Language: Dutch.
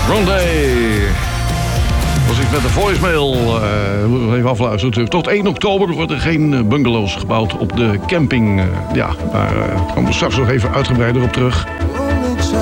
Rondé. Was ik met de voicemail. Even afluisteren natuurlijk. Tot 1 oktober worden er geen bungalows gebouwd op de camping. Daar komen we straks nog even uitgebreider op terug.